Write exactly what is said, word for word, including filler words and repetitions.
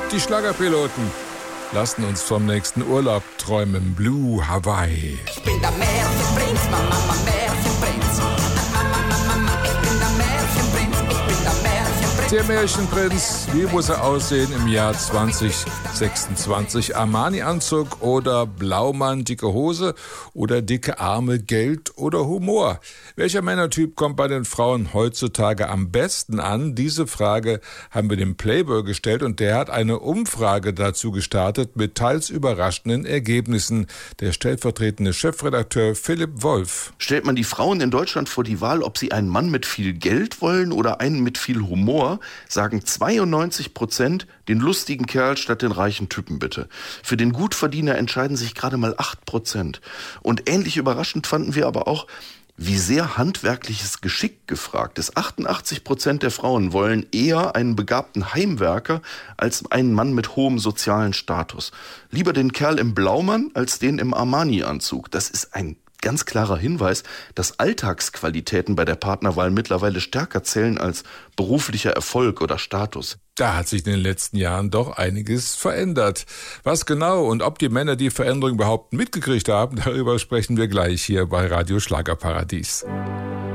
Die Schlagerpiloten lassen uns vom nächsten Urlaub träumen. Blue Hawaii. Ich bin der Märchenprinz, Mama, Mama, Märchenprinz. Mama, Mama, Mama, ich bin der Märchenprinz, ich bin der Märchenprinz. Der Märchenprinz, wie muss er aussehen im Jahr zwanzig sechsundzwanzig? Armani-Anzug oder Blaumann, dicke Hose oder dicke Arme, Geld oder Humor? Welcher Männertyp kommt bei den Frauen heutzutage am besten an? Diese Frage haben wir dem Playboy gestellt und der hat eine Umfrage dazu gestartet mit teils überraschenden Ergebnissen. Der stellvertretende Chefredakteur Philipp Wolf. Stellt man die Frauen in Deutschland vor die Wahl, ob sie einen Mann mit viel Geld wollen oder einen mit viel Humor, sagen zweiundneunzig Prozent den lustigen Kerl statt den reichen Typen bitte. Für den Gutverdiener entscheiden sich gerade mal acht Prozent. Und ähnlich überraschend fanden wir aber auch, wie sehr handwerkliches Geschick gefragt ist. achtundachtzig Prozent der Frauen wollen eher einen begabten Heimwerker als einen Mann mit hohem sozialen Status. Lieber den Kerl im Blaumann als den im Armani-Anzug. Das ist ein ganz klarer Hinweis, dass Alltagsqualitäten bei der Partnerwahl mittlerweile stärker zählen als beruflicher Erfolg oder Status. Da hat sich in den letzten Jahren doch einiges verändert. Was genau und ob die Männer die Veränderung überhaupt mitgekriegt haben, darüber sprechen wir gleich hier bei Radio Schlagerparadies.